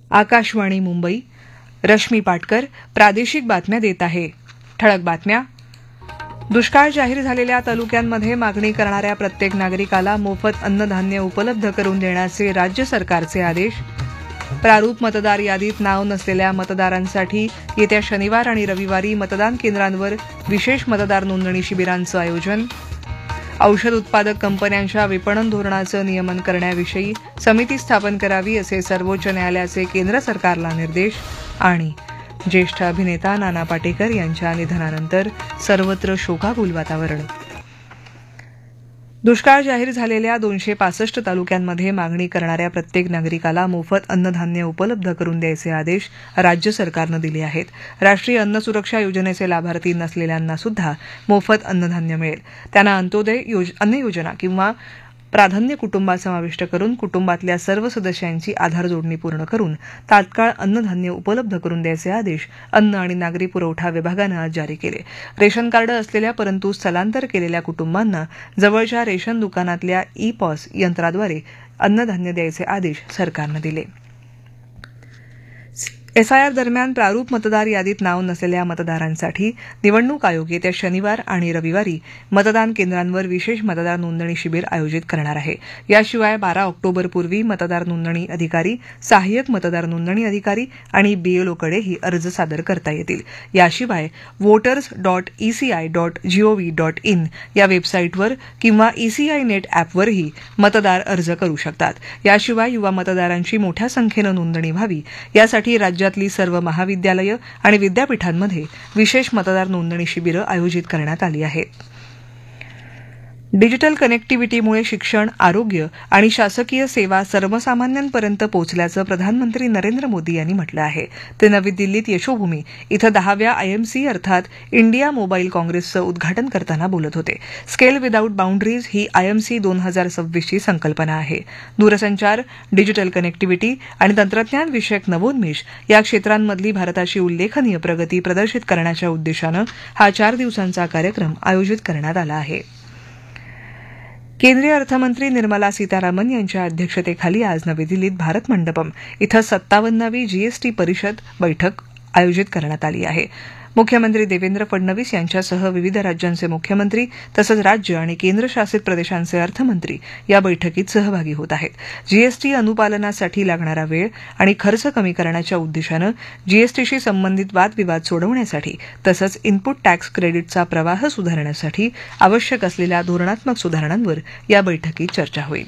आकाशवाणी मुंबई. रश्मी पाटकर प्रादेशिक बातम्या देत आहे. ठळक बातम्या. दुष्काळ जाहीर झालेल्या तालुक्यांमध्ये मागणी करणाऱ्या प्रत्येक नागरिकाला मोफत अन्नधान्य उपलब्ध करून देण्याचे राज्य सरकारचे आदेश. प्रारूप मतदार यादीत नाव नसलेल्या मतदारांसाठी येत्या शनिवार आणि रविवारी मतदान केंद्रांवर विशेष मतदार नोंदणी शिबिरांचं आयोजन. औषध उत्पादक कंपन्यांच्या विपणन धोरणाचं नियमन करण्याविषयी समिती स्थापन करावी असे सर्वोच्च न्यायालयाचे केंद्र सरकारला निर्देश. आणि ज्येष्ठ अभिनेता नाना पाटेकर यांच्या निधनानंतर सर्वत्र शोकाकुल वातावरण. दुष्काळ जाहीर झालेल्या 265 तालुक्यांमध्ये मागणी करणाऱ्या प्रत्येक नागरिकाला मोफत अन्नधान्य उपलब्ध करून द्यायचे आदेश राज्य सरकारनं दिले आहेत. राष्ट्रीय अन्न सुरक्षा योजनेचे लाभार्थी नसलेल्यांना सुद्धा मोफत अन्नधान्य मिळेल. त्यांना अंत्योदय अन्न योजना किंवा प्राधान्य कुटुंबात समाविष्ट करून कुटुंबातल्या सर्व सदस्यांची आधार जोडणी पूर्ण करून तात्काळ अन्नधान्य उपलब्ध करून द्यायचे आदेश अन्न आणि नागरी पुरवठा विभागानं आज जारी केले. रेशन कार्ड असलेल्या परंतु स्थलांतर केलेल्या कुटुंबांना जवळच्या रेशन दुकानातल्या ई-पॉस यंत्राद्वारे अन्नधान्य द्यायचे आदेश सरकारनं दिले. एसआयआर दरम्यान प्रारूप मतदार यादीत नाव नसलेल्या मतदारांसाठी निवडणूक आयोग येत्या शनिवार आणि रविवारी मतदान केंद्रांवर विशेष मतदार नोंदणी शिबिर आयोजित करणार आहे. याशिवाय 12 ऑक्टोबरपूर्वी मतदार नोंदणी अधिकारी, सहाय्यक मतदार नोंदणी अधिकारी आणि बीएलओकडेही अर्ज सादर करता येतील. याशिवाय voters.eci.gov.in या वेबसाईटवर किंवा ईसीआय नेट अॅपवरही मतदार अर्ज करू शकतात. याशिवाय युवा मतदारांची मोठ्या संख्येनं नोंदणी व्हावी यासाठी राज्यातली सर्व महाविद्यालयं आणि विद्यापीठांमध्ये विशेष मतदार नोंदणी शिबिरं आयोजित करण्यात आली आहेत. डिजिटल कनेक्टिव्हिटीमुळे शिक्षण, आरोग्य आणि शासकीय सेवा सर्वसामान्यांपर्यंत पोहोचल्याचं प्रधानमंत्री नरेंद्र मोदी यांनी म्हटलं आहे. ते नवी दिल्लीत यशोभूमी इथं 10व्या आयएमसी अर्थात इंडिया मोबाईल काँग्रेसचं उद्घाटन करताना बोलत होते. स्केल विदाऊट बाउंड्रीज ही आयएमसी 2026 ची संकल्पना आहे. दूरसंचार, डिजिटल कनेक्टिव्हिटी आणि तंत्रज्ञान विषयक नवोन्मेष या क्षेत्रांमधली भारताची उल्लेखनीय प्रगती प्रदर्शित करण्याच्या उद्देशानं हा 4 दिवसांचा कार्यक्रम आयोजित करण्यात आला आहे. केंद्रीय अर्थमंत्री निर्मला सीतारामन यांच्या अध्यक्षतेखाली आज नवी दिल्लीत भारत मंडपम इथं 57वी जीएसटी परिषद बैठक आयोजित करण्यात आली आहे. मुख्यमंत्री देवेंद्र फडणवीस यांच्यासह विविध राज्यांचे मुख्यमंत्री तसंच राज्य आणि केंद्रशासित प्रदेशांचे अर्थमंत्री या बैठकीत सहभागी होत आहेत. जीएसटी अनुपालनासाठी लागणारा वेळ आणि खर्च कमी करण्याच्या उद्देशानं जीएसटीशी संबंधित वादविवाद सोडवण्यासाठी तसंच इनपुट टॅक्स क्रेडिटचा प्रवाह सुधारण्यासाठी आवश्यक असलेल्या धोरणात्मक सुधारणांवर या बैठकीत चर्चा होईल.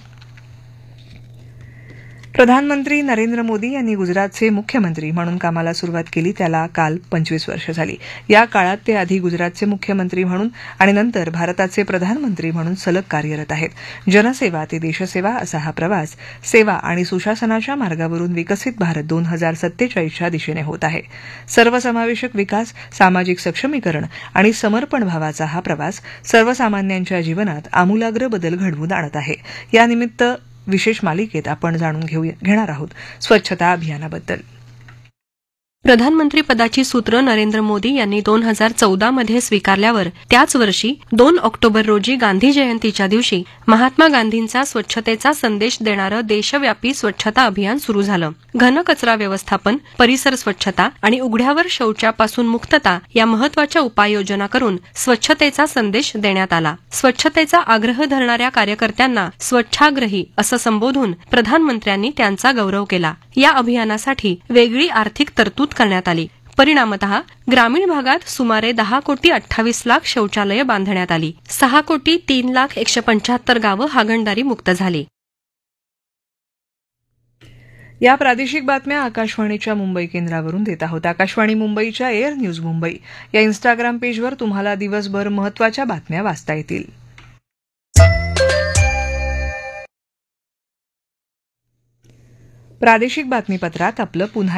प्रधानमंत्री नरेंद्र मोदी यांनी गुजरातचे मुख्यमंत्री म्हणून कामाला सुरुवात केली त्याला काल 25 वर्ष झाली. या काळात ते आधी गुजरातचे मुख्यमंत्री म्हणून आणि नंतर भारताचे प्रधानमंत्री म्हणून सलग कार्यरत आहेत. जनसेवा ते देशसेवा असा हा प्रवास सेवा आणि सुशासनाच्या मार्गावरून विकसित भारत 2047च्या दिशेने होत आहे. सर्वसमावेशक विकास, सामाजिक सक्षमीकरण आणि समर्पण भावाचा हा प्रवास सर्वसामान्यांच्या जीवनात आमूलाग्र बदल घडवून आणत आहे. यानिमित्त विशेष मालिकेत आपण जाणून घेणार आहोत स्वच्छता अभियानाबद्दल. प्रधानमंत्रीपदाची सूत्र नरेंद्र मोदी यांनी 2014 मध्ये स्वीकारल्यावर त्याच वर्षी 2 ऑक्टोबर रोजी गांधी जयंतीच्या दिवशी महात्मा गांधींचा स्वच्छतेचा संदेश देणारं देशव्यापी स्वच्छता अभियान सुरू झालं. घनकचरा व्यवस्थापन, परिसर स्वच्छता आणि उघड्यावर शौचापासून मुक्तता या महत्वाच्या उपाययोजना करून स्वच्छतेचा संदेश देण्यात आला. स्वच्छतेचा आग्रह धरणाऱ्या कार्यकर्त्यांना स्वच्छाग्रही असं संबोधून प्रधानमंत्र्यांनी त्यांचा गौरव केला. या अभियानासाठी वेगळी आर्थिक तरतूद करण्यात आली. परिणामतः ग्रामीण भागात सुमारे 10 कोटी 28 लाख शौचालये बांधण्यात आली. 6 कोटी 3 लाख 175 गावं हागणदारी मुक्त झाली. या प्रादेशिक बातम्या आकाशवाणीच्या मुंबई केंद्रावरून देत आहोत. आकाशवाणी मुंबईच्या एअर न्यूज मुंबई या इन्स्टाग्राम पेजवर तुम्हाला दिवसभर महत्त्वाच्या बातम्या वाचता येतील. प्रादेशिक बातमीपत्रात आपलं पुन्हा